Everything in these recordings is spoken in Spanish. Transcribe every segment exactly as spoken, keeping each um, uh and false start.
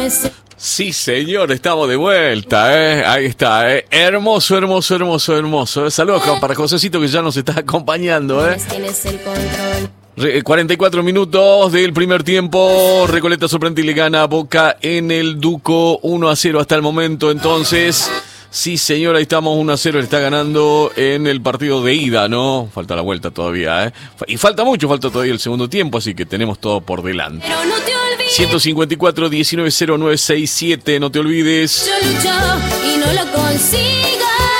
Sí, señor, estamos de vuelta, ¿eh? Ahí está, ¿eh? Hermoso, hermoso, hermoso, hermoso. Saludos para Josecito que ya nos está acompañando, ¿eh? cuarenta y cuatro minutos del primer tiempo. Recoleta sorprende y le gana a Boca en el Duco uno a cero hasta el momento. Entonces, sí, señor, ahí estamos uno a cero. Le está ganando en el partido de ida, ¿no? Falta la vuelta todavía, ¿eh? Y falta mucho, falta todavía el segundo tiempo, así que tenemos todo por delante. Pero no te olvides. ciento cincuenta y cuatro, diecinueve, cero nueve sesenta y siete, no te olvides. Yo lucho y no lo consigo.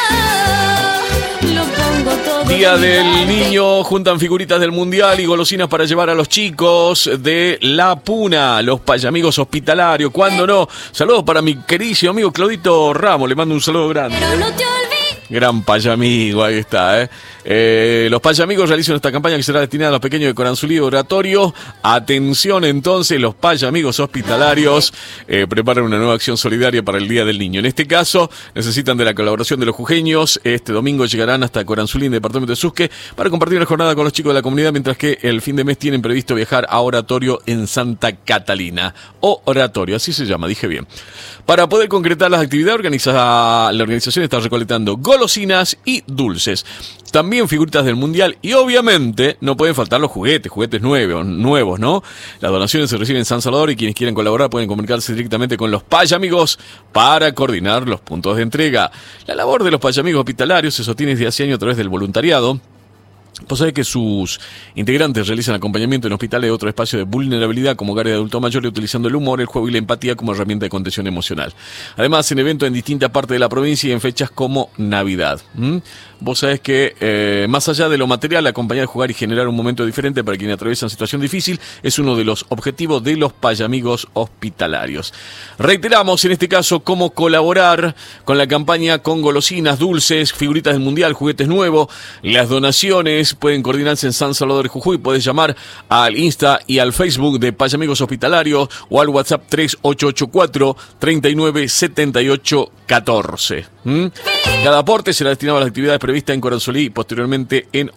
Lo pongo todo. Día de mi del parte. Niño, juntan figuritas del Mundial y golosinas para llevar a los chicos de La Puna, los payamigos hospitalarios. ¿Cuándo no? Saludos para mi queridísimo amigo Claudito Ramos, le mando un saludo grande. Pero no te olvides. Gran payamigo, ahí está, ¿eh? Eh, los payamigos realizan esta campaña que será destinada a los pequeños de Coranzulí Oratorio. Atención entonces, los payamigos hospitalarios eh, preparan una nueva acción solidaria para el Día del Niño. En este caso, necesitan de la colaboración de los jujeños. Este domingo llegarán hasta Coranzulí, en el departamento de Susque, para compartir una jornada con los chicos de la comunidad, mientras que el fin de mes tienen previsto viajar a Oratorio en Santa Catalina. O Oratorio, así se llama, dije bien. Para poder concretar las actividades, organiza, la organización está recolectando golosinas y dulces. También figuritas del Mundial y obviamente no pueden faltar los juguetes, juguetes nuevos, nuevos, ¿no? Las donaciones se reciben en San Salvador y quienes quieran colaborar pueden comunicarse directamente con los payamigos para coordinar los puntos de entrega. La labor de los payamigos hospitalarios se sostiene desde hace años a través del voluntariado. Vos sabés que sus integrantes realizan acompañamiento en hospitales de otro espacio de vulnerabilidad como hogares de adulto mayor, utilizando el humor, el juego y la empatía como herramienta de contención emocional. Además, en eventos en distintas partes de la provincia y en fechas como Navidad. ¿Mm? Vos sabés que eh, más allá de lo material, acompañar, jugar y generar un momento diferente para quienes atraviesan situación difícil es uno de los objetivos de los payamigos hospitalarios. Reiteramos en este caso cómo colaborar con la campaña con golosinas, dulces, figuritas del Mundial, juguetes nuevos, las donaciones pueden coordinarse en San Salvador y Jujuy. Puedes llamar al Insta y al Facebook de Payamigos Hospitalarios o al WhatsApp tres ocho ocho cuatro, tres nueve siete ocho uno cuatro. ¿Mm? Cada aporte será destinado a las actividades previstas en Coranzulí y posteriormente en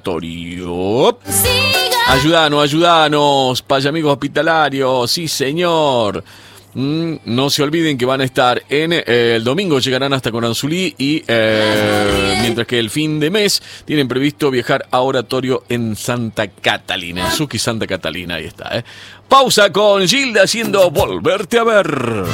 Oratorio. Ayúdanos, ayúdanos, Payamigos Hospitalarios, sí señor. Mm, no se olviden que van a estar en eh, el domingo, llegarán hasta Coranzulí y eh, mientras que el fin de mes tienen previsto viajar a Oratorio en Santa Catalina, en Suki Santa Catalina, ahí está, ¿eh? Pausa con Gilda haciendo Volverte a Ver.